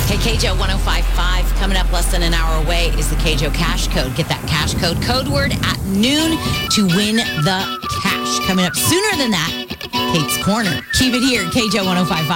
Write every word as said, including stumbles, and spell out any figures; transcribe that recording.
Hey, K J O one oh five point five, coming up less than an hour away is the K J O Cash Code. Get that cash code, code word at noon to win the cash. Coming up sooner than that, Kate's Corner. Keep it here, K J O one oh five point five.